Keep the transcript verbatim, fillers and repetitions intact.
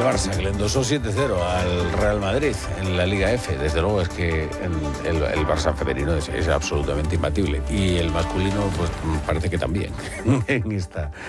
Barça, que le endosó siete cero al Real Madrid en la Liga F. Desde luego es que el, el, el Barça femenino es, es absolutamente imbatible. Y el masculino, pues parece que también en esta